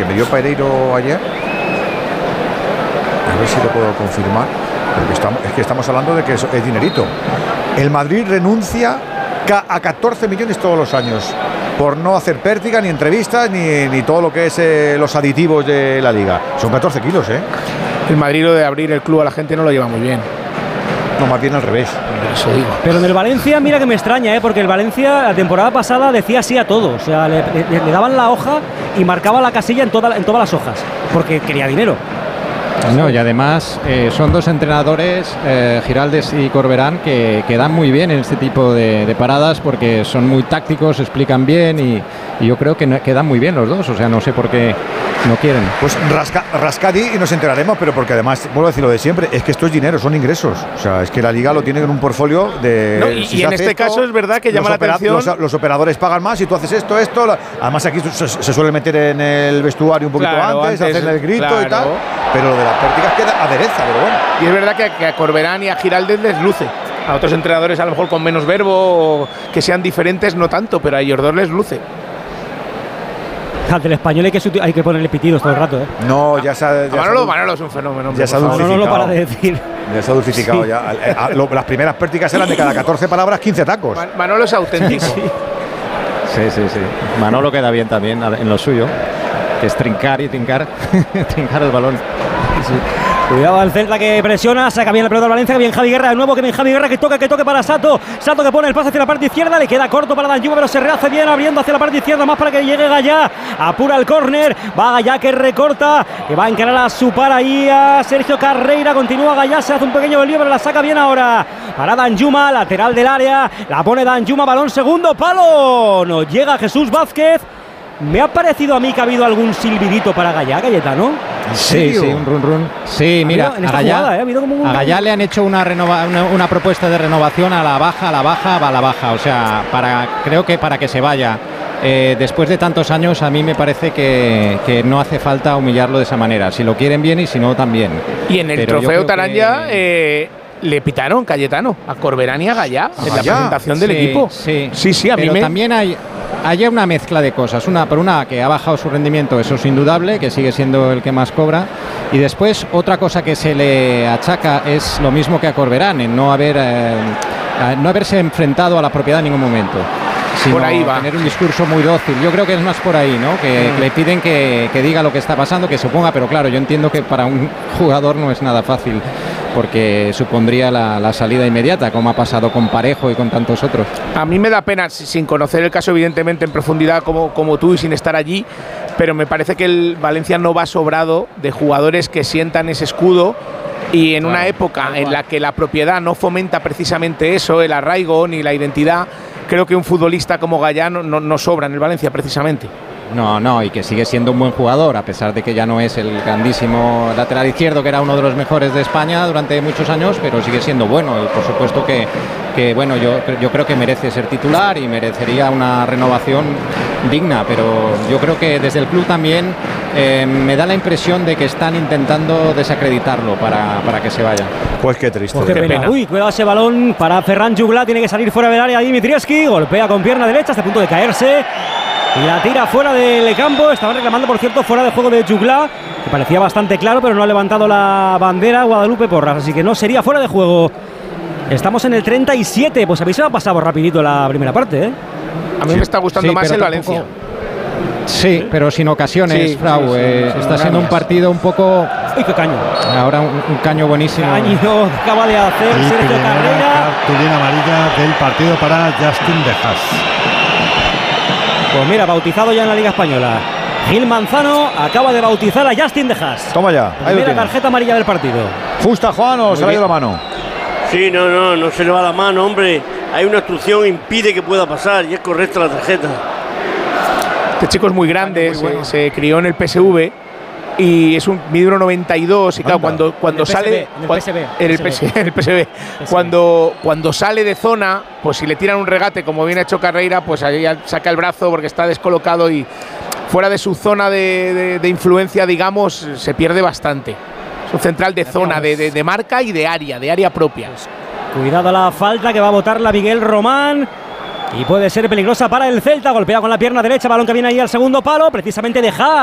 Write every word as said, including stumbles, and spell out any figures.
que me dio Pereiro ayer, a ver si lo puedo confirmar, porque estamos, es que estamos hablando de que es, es dinerito. El Madrid renuncia a catorce millones todos los años por no hacer pértiga, ni entrevistas, ni, ni todo lo que es eh, los aditivos de la liga. Son catorce kilos, ¿eh? El Madrid, lo de abrir el club a la gente, no lo lleva muy bien. No, más bien al revés. Eso digo. Pero en el Valencia, mira que me extraña, ¿eh? Porque el Valencia la temporada pasada decía sí a todo. O sea, le, le, le daban la hoja y marcaba la casilla en, toda, en todas las hojas, porque quería dinero. No, y además eh, son dos entrenadores, eh, Giraldez y Corberán, que, que dan muy bien en este tipo de, de paradas, porque son muy tácticos, explican bien y, y yo creo que, no, que dan muy bien los dos. O sea, no sé por qué no quieren. Pues rasca, rascadi y nos enteraremos, pero porque además, vuelvo a decir lo de siempre, es que esto es dinero, son ingresos. O sea, es que la liga lo tiene en un portfolio de... No, y, si y en este esto, caso es verdad que llama la atención... Los, los operadores pagan más y tú haces esto, esto... La, además aquí se, se suele meter en el vestuario un poquito claro, antes, antes, hacer el grito claro. y tal, pero lo de las pértigas queda adereza, pero bueno. Y es verdad que, que a Corberán y a Giraldez les luce. A otros entrenadores a lo mejor con menos verbo o que sean diferentes no tanto, pero a ellos dos les luce. Al del Español hay que, hay que ponerle pitidos todo el rato, ¿eh? No, ya se ha... Ya Manolo, se Manolo es un fenómeno. Ya se ha dulcificado. No, no lo para de decir. Ya se ha dulcificado sí. ya. A, a, lo, las primeras pértigas eran de cada catorce palabras, quince tacos. Man, Manolo es auténtico. Sí, sí, sí, sí. Manolo queda bien también en lo suyo, que es trincar y trincar, trincar el balón. Sí. Cuidado al Celta que presiona, saca bien la pelota del Valencia, que bien Javi Guerra, de nuevo que bien Javi Guerra que toca, que toque para Sato, Sato que pone el pase hacia la parte izquierda, le queda corto para Danjuma, pero se rehace bien abriendo hacia la parte izquierda, más para que llegue Gallá, apura el córner, va Gallá que recorta, que va a encarar a su par ahí a Sergio Carreira, continúa Gallá, se hace un pequeño lío, pero la saca bien ahora, para Danjuma, lateral del área, la pone Danjuma, balón segundo, palo, no llega Jesús Vázquez. Me ha parecido a mí que ha habido algún silbidito para Gallá, Cayetano. Sí, sí, un run run. Sí, mira, en esta a Gallá, jugada, ¿eh? Ha habido como un... a Gallá le han hecho una, renova, una, una propuesta de renovación a la baja, a la baja, a la baja. O sea, para, creo que para que se vaya. Eh, después de tantos años, a mí me parece que, que no hace falta humillarlo de esa manera. Si lo quieren bien y si no, también. Y en el Pero trofeo Taranja... que... Eh, le pitaron, Cayetano, a Corberán y a Gallá en Gallá. la presentación del sí, equipo. Sí, sí, sí, a pero mí me... también hay, hay una mezcla de cosas. Una, por una, que ha bajado su rendimiento, eso es indudable, que sigue siendo el que más cobra. Y después, otra cosa que se le achaca es lo mismo que a Corberán, en no, haber, eh, no haberse enfrentado a la propiedad en ningún momento. Sino por ahí va. Tener un discurso muy dócil. Yo creo que es más por ahí, ¿no? Que mm. le piden que, que diga lo que está pasando, que se ponga, pero claro, yo entiendo que para un jugador no es nada fácil, porque supondría la, la salida inmediata, como ha pasado con Parejo y con tantos otros. A mí me da pena, sin conocer el caso evidentemente en profundidad como, como tú y sin estar allí, pero me parece que el Valencia no va sobrado de jugadores que sientan ese escudo. Y en claro, una época en la que la propiedad no fomenta precisamente eso, el arraigo ni la identidad, creo que un futbolista como Gallá no, no, no sobra en el Valencia precisamente. No, no, y que sigue siendo un buen jugador, a pesar de que ya no es el grandísimo lateral izquierdo, que era uno de los mejores de España durante muchos años, pero sigue siendo bueno. Y por supuesto que, que bueno, yo, yo creo que merece ser titular y merecería una renovación digna, pero yo creo que desde el club también eh, me da la impresión de que están intentando desacreditarlo para, para que se vaya. Pues qué triste. Pues qué pena. pena. Uy, cuidado ese balón para Ferran Jugla, tiene que salir fuera del área Dimitrievski, golpea con pierna derecha hasta el punto de caerse. Y la tira fuera del campo. Estaban reclamando, por cierto, fuera de juego de Jugla, que parecía bastante claro, pero no ha levantado la bandera Guadalupe Porras, así que no sería fuera de juego. Estamos en el treinta y siete. Pues a mí se me ha pasado rapidito la primera parte, ¿eh? A mí sí. me está gustando sí, más el Valencia. Tampoco... Sí, pero sin ocasiones, sí, Frau. Sí, sí, eh, sí, está siendo un partido un poco... ¡Uy, qué caño! Ahora un, un caño buenísimo. Caño acaba de hacer y Sergio Carreira. Cartulina amarilla del partido para Justin Dejas. Pues mira, bautizado ya en la Liga Española. Gil Manzano acaba de bautizar a Justin Dejas. Toma ya. Primera tarjeta amarilla del partido. ¿Justa, Juan, o Muy se le ha ido la mano? Sí, no, no, no se le va la mano, hombre. Hay una obstrucción, impide que pueda pasar y es correcta la tarjeta. Este chico es muy grande, muy bueno. se, se crió en el P S V y es un mide uno noventa y dos y claro, cuando, cuando sale en el P S V, en el P S V, en el P S V, cuando, cuando sale de zona, pues si le tiran un regate como bien ha hecho Carreira, pues ahí saca el brazo porque está descolocado y fuera de su zona de, de, de influencia, digamos, se pierde bastante. Es un central de zona, de, de, de marca y de área, de área propia. Cuidado a la falta que va a botar la Miguel Román. Y puede ser peligrosa para el Celta. Golpea con la pierna derecha, balón que viene ahí al segundo palo, precisamente deja